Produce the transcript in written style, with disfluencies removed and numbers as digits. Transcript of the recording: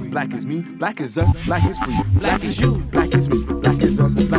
Black is me, black is us, black is free. Black is you, black is me, black is us.